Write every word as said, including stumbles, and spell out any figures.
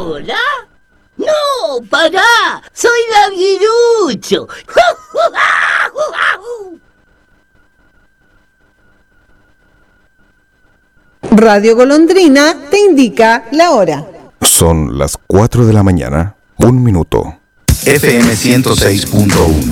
¿Hola? ¡No! ¡Pará! ¡Soy Gavirucho! Radio Golondrina te indica la hora. Son las cuatro de la mañana, un minuto. F M ciento seis punto uno.